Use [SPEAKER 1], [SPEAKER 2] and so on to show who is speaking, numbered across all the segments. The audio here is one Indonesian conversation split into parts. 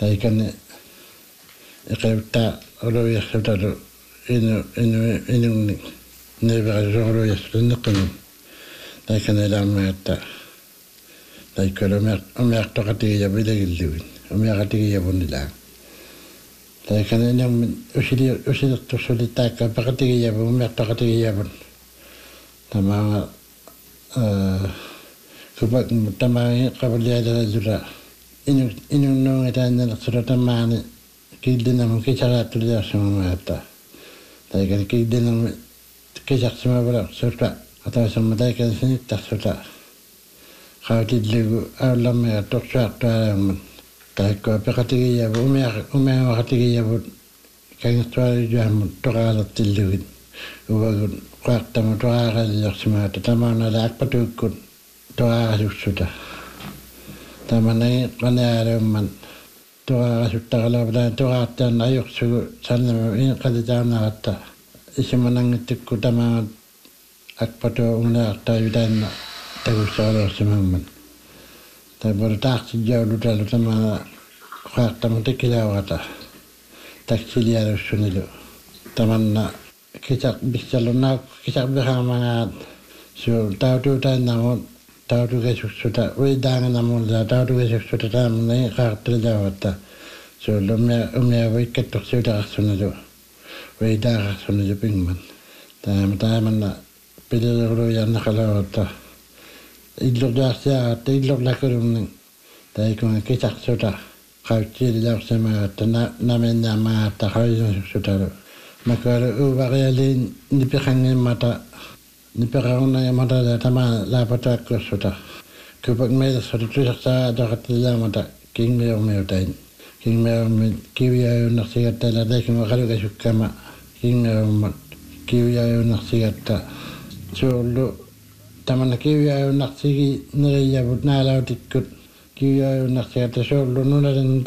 [SPEAKER 1] taikane eqevta oloyasutalu inu neverajoloyasutunnequnu taikane laammaata taikalo umeartoqatigiya bilegilluin umeaqatigiyapunilaa taikane inam usilertussuli paqatigiyapu umeartoqatigiyapun tamaa kupak tamaa qabaliyalallula inunnuungitaannalaqsula tamaani kiildinamu kisaraattuliarsumaata taikane kiildinamu kisarsimavulaqsuta atasamma taikane sinittarsuta qaatillugu aallammega torsuartualaamman taikkoa peqatigiyapu umeaqatigiyapu kangertualijuammun toqaalertillugin uvagun qaartamu toqaaqalliarsimaata tamaanala akpatuukkun toqaaqasuksuta tamanagi qaneaalumman toqaaqasuttaqalaplaan toqaartaan ajorsugu sannama inqalitaarnaqatta isimanangittikku tamaa akpatu uneartaajutaanna tagussaqaluarsimamman tapuru taartijjaulutalu tamaa qaartamu tikkilaawata taksilialussunilu tamanna kisaq bihaamaŋaat suul tautuutaannamun tautukesuksuta uidaanganamulla tautukesuksuta taamnagi qaartililaavatta suul umiavu ikkattorsiutaqarsunilu uidaaqarsunilu pingman taamanna pililurluiannaqalaavatta illurdaarsiaagatta illurlakulumning taikunga kisaqsuta qautsiililaarsimagatta namennaamagatta qaujunsuksutalu makalu uvarialiin nipiqangimmata nipeqarunnagimmata tamaa laapataakkuussuta kupak meelersuta tusarsaaqatoqattilaamata kingmiormiutain kingmiormi kiwiajunnersigattala taikunga qalukasukkama kingmiormat kiwiajunnersigatta suullu tamanna kiwiajunnersigi neriyavut naalauutikkut kiwiajunnersigatta suullu nunalin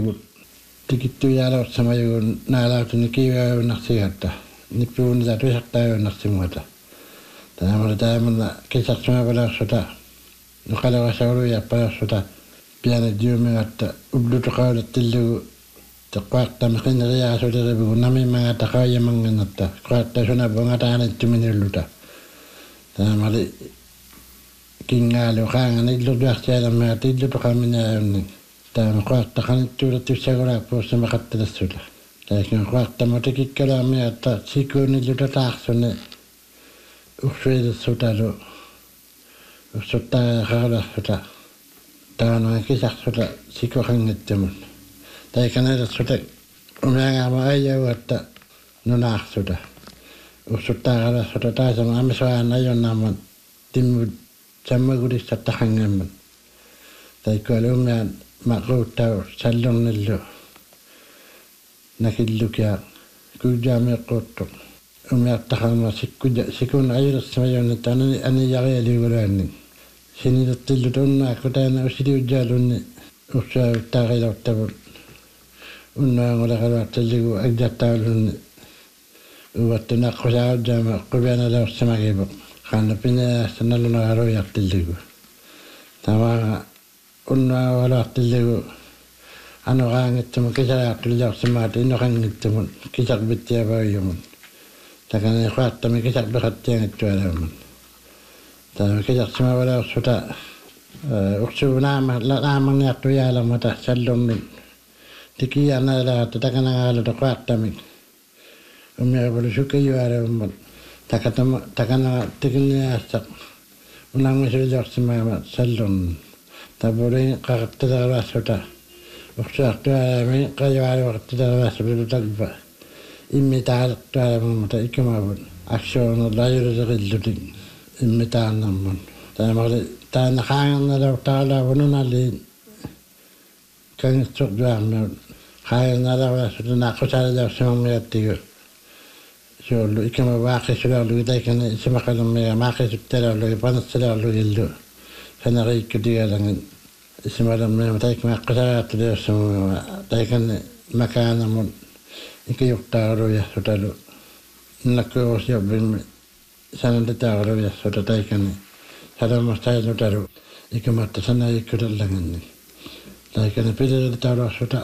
[SPEAKER 1] tikittujaalaorsamajun naalautuni kiwiajunnersigatta nippuunila tusartaajunnersimuata taamanna kisarsimapalaarsuta nuqalavasauluiarpalarsuta piana diumigatta ublutuqaulattillugu teqqaartami qineriaasulirevigu namimagatta qaujamanganatta qaartasunapungataaanittuminulluta taamali kingaalu qaangana illurduarsialamagatta illutuqaminaajunni taama qaartaqanittuula tussagulaappuussamaqattalassuta taakin qaartamu tikikkalaamigatta sikuunilluta taarsuni ursuilersutalu ursuttaaqaqalarsuta taanaa kisarsuta sikuqangittumun taikanailersuta umiangaama aijaugatta nunaarsuta ursuttaaqalarsuta taasama amisoaan ajunnaamman timmut sammagulissattaqangamman taikkualu umiaan maquuttau sallornillu nakillukia kujaamiqquuttuq umiartaqarma sikun ajulersimajunnitta anijarialiugulaanni sinilertillut unnaakutaana usiliujjaalunni ursuavittaaqilortavut unnuangulaqaluartilligu agjattaalunni uvattunaqqusaaujjaama qubianalaorsimagivuq qaanna pinaasta nalunaqaluiartilligu tamaaga unnuangualuartilligu anuqaangittumun kisaraaqtuliarsimaata innoqangittumun kisaqpittiapauyumun takane qaartami kisaqpiqattiangittualaamman taama kisarsimavalaorsuta ursuunaamanniartujaalamata sallornin tikiarnaalaagatta takanagaaluta qaartamik umiaqulu sukayualaumman takanaga tikinniaastaq unangmisuliorsimaama sallornin tapurin qaqattilaqaluarsuta ursuartualaami qajualuaqattilaqaluarsulilu tagpa immitaaqartualamummata ikkumavut aksuunerlajuleriqillutik immitaarnarmun taamaqli taanaqaangernalaurtaqalaavununaliin kangertuqjuarmiut qaangernalaavaassuta naaqqusaalilaorsimammigattigu suullu ikkama vaaqissuleorlugi taikane isimaqalummiga maaqisuttaleorlugi panassaleorlugillu sanariikkutigalangin isimalummiga taikama aqqusalaartuliorsimammiga taikane makaanamun ikiyuqtaaqaluiassutalu nakkuurusiorvimmi sanalitaqaluiassuta taikane salamustailutalu ikumatta sanaikkutallangannni taikane pililitauluarsuta